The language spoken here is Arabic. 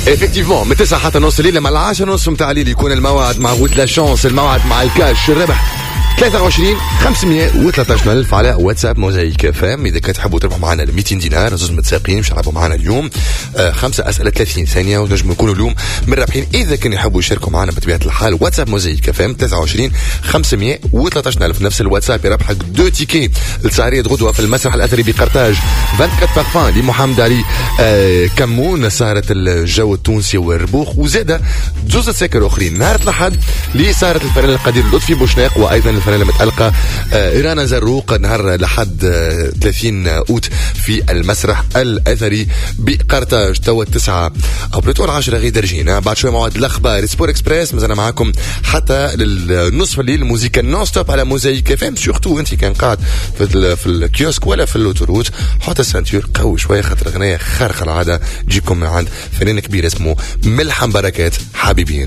افكتيفمون من 9 حتى نص الليل، مع 10:30 متاع الليل يكون الموعد مع غوت لا شانس، الموعد مع الكاش الربح 23 513 على واتساب موزايك فام. اذا كتحبوا تربحوا معنا ال 200 دينار زوج متسابقين باش يلعبوا معنا اليوم 5 اسئله 30 ثانيه ونجموا نكونوا اليوم من الرابحين. اذا كانوا يحبوا يشاركوا معنا بطبيعه الحال واتساب موزايك فام 23 513 نفس الواتساب يربحك 2 تيكي لسهريه غدوه في المسرح الاثري بقرطاج 24 بارفان لمحمد علي كمون، سهره الجو التونسي والربوخ، وزاده جزء سكر اخرين نهار الاحد لسهره الفنان القدير لطفي بوشناق، وايضا الفنانة المتألقة إيرانا زروق نهار لحد 30 أوت في المسرح الأثري بقرطاج. توا 9 أو بلوتو 10 غير درجين. بعد شوية موعد الأخبار سبور إكسبريس، مازلنا معاكم حتى للنصف الليل. موسيقى نون ستوب على موزايك فام. سورتو أنت كان قاعد في الكيوسك ولا في اللوتوروت حط السنتور قوي شوية، خاطر غنية خارقة العادة تجيكم من عند فنان كبير اسمه ملحم بركات حبيبين.